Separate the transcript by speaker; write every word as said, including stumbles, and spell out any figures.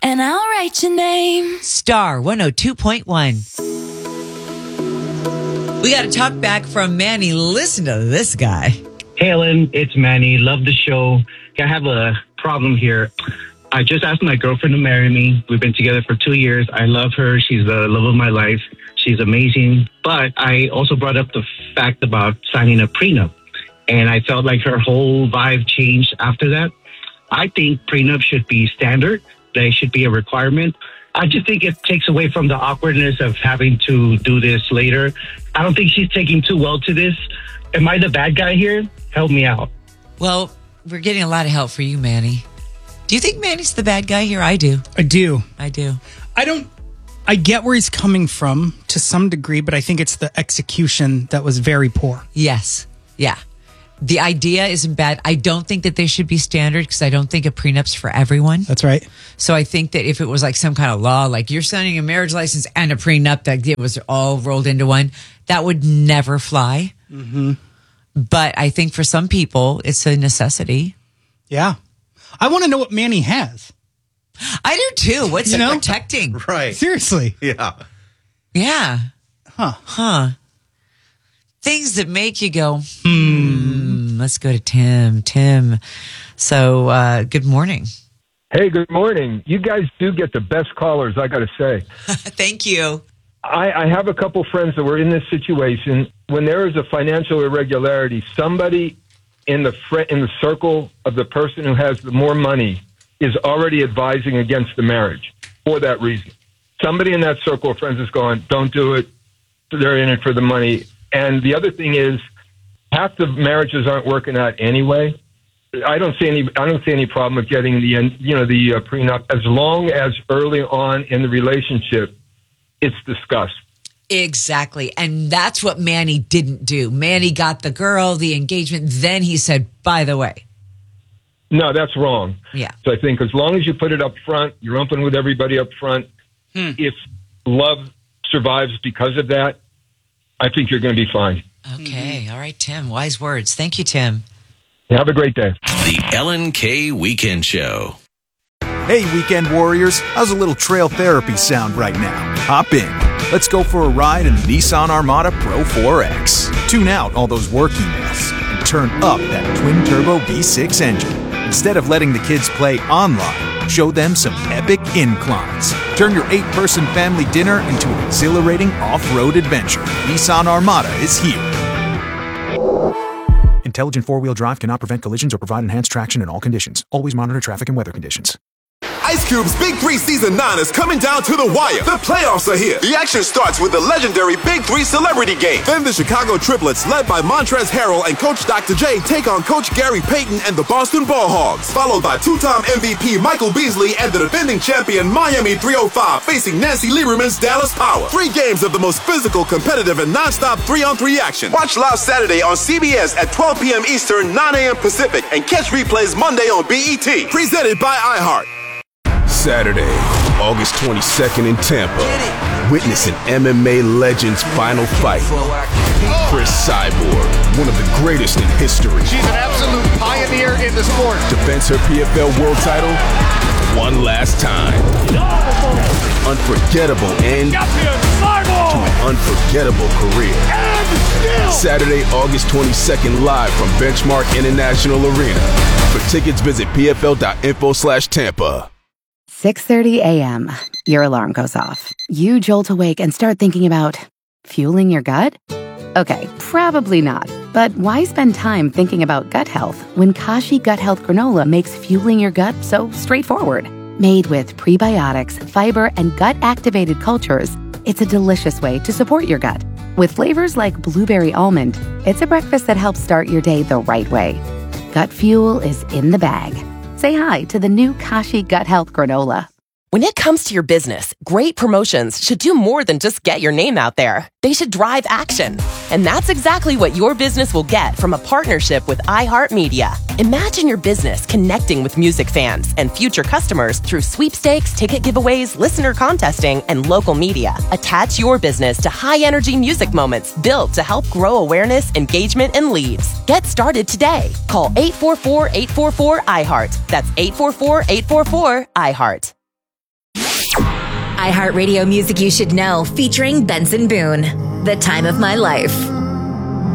Speaker 1: And I'll write your name.
Speaker 2: Star one oh two point one. We got to talk back from Manny. Listen to this guy.
Speaker 3: Hey, Ellen, it's Manny. Love the show. I have a problem here. I just asked my girlfriend to marry me. We've been together for two years. I love her. She's the love of my life. She's amazing. But I also brought up the fact about signing a prenup. And I felt like her whole vibe changed after that. I think prenup should be standard. They should be a requirement. I just think it takes away from the awkwardness of having to do this later. I don't think she's taking too well to this. Am I the bad guy here? Help me out.
Speaker 2: Well, we're getting a lot of help for you, Manny. Do you think Manny's the bad guy here? I do.
Speaker 4: I do.
Speaker 2: I do.
Speaker 4: I don't, I get where he's coming from to some degree, but I think it's the execution that was very poor.
Speaker 2: Yes. Yeah. The idea isn't bad. I don't think that they should be standard because I don't think a prenup's for everyone.
Speaker 4: That's right.
Speaker 2: So I think that if it was like some kind of law, like you're signing a marriage license and a prenup, that it was all rolled into one, that would never fly.
Speaker 4: Mm-hmm.
Speaker 2: But I think for some people, it's a necessity.
Speaker 4: Yeah. I want to know what Manny has.
Speaker 2: I do too. What's
Speaker 4: You
Speaker 2: it
Speaker 4: know?
Speaker 2: protecting?
Speaker 5: Right.
Speaker 4: Seriously.
Speaker 5: Yeah.
Speaker 2: Yeah.
Speaker 4: Huh.
Speaker 2: Huh. Things that make you go, hmm. Let's go to Tim. Tim. So, uh, good morning.
Speaker 6: Hey, good morning. You guys do get the best callers, I got to say.
Speaker 2: Thank you.
Speaker 6: I, I have a couple friends that were in this situation. When there is a financial irregularity, somebody in the fr- in the circle of the person who has the more money is already advising against the marriage for that reason. Somebody in that circle of friends is going, don't do it. They're in it for the money. And the other thing is, half the marriages aren't working out anyway. I don't see any. I don't see any problem with getting the end. You know, the uh, prenup, as long as early on in the relationship, it's discussed.
Speaker 2: Exactly. And that's what Manny didn't do. Manny got the girl, the engagement. Then he said, by the way.
Speaker 6: No, that's wrong.
Speaker 2: Yeah.
Speaker 6: So I think as long as you put it up front, you're open with everybody up front.
Speaker 2: Hmm.
Speaker 6: If love survives because of that, I think you're going to be fine.
Speaker 2: Okay. All right, Tim. Wise words. Thank you, Tim.
Speaker 6: Have a great day.
Speaker 7: The Ellen K Weekend Show.
Speaker 8: Hey, weekend warriors, how's a little trail therapy sound right now? Hop in. Let's go for a ride in the Nissan Armada Pro four X. Tune out all those work emails and turn up that twin-turbo V six engine. Instead of letting the kids play online, show them some epic inclines. Turn your eight-person family dinner into an exhilarating off-road adventure. Nissan Armada is here. Intelligent four-wheel drive cannot prevent collisions or provide enhanced traction in all conditions. Always monitor traffic and weather conditions.
Speaker 9: Ice Cube's Big Three Season nine is coming down to the wire. The playoffs are here. The action starts with the legendary Big Three Celebrity Game. Then the Chicago Triplets, led by Montrezl Harrell and Coach Doctor J, take on Coach Gary Payton and the Boston Ball Hogs. Followed by two-time M V P Michael Beasley and the defending champion Miami three oh five facing Nancy Lieberman's Dallas Power. Three games of the most physical, competitive, and non-stop three-on-three action. Watch live Saturday on C B S at twelve p.m. Eastern, nine a.m. Pacific, and catch replays Monday on B E T. Presented by iHeart.
Speaker 10: Saturday, August twenty-second in Tampa. Witness an M M A legend's final fight. Chris Cyborg, one of the greatest in history.
Speaker 11: She's an absolute pioneer in the sport.
Speaker 10: Defends her P F L world title one last time. Unforgettable end to an unforgettable career. Saturday, August twenty-second, live from Benchmark International Arena. For tickets, visit pfl.info slash Tampa.
Speaker 12: six thirty a.m. Your alarm goes off. You jolt awake and start thinking about fueling your gut? Okay, probably not. But why spend time thinking about gut health when Kashi Gut Health Granola makes fueling your gut so straightforward? Made with prebiotics, fiber, and gut-activated cultures, it's a delicious way to support your gut. With flavors like blueberry almond, it's a breakfast that helps start your day the right way. Gut fuel is in the bag. Say hi to the new Kashi Gut Health Granola.
Speaker 13: When it comes to your business, great promotions should do more than just get your name out there. They should drive action. And that's exactly what your business will get from a partnership with iHeartMedia. Imagine your business connecting with music fans and future customers through sweepstakes, ticket giveaways, listener contesting, and local media. Attach your business to high-energy music moments built to help grow awareness, engagement, and leads. Get started today. Call eight four four, eight four four, I heart. That's eight four four, eight four four, I heart.
Speaker 5: iHeartRadio Music You Should Know, featuring Benson Boone. The Time of My Life.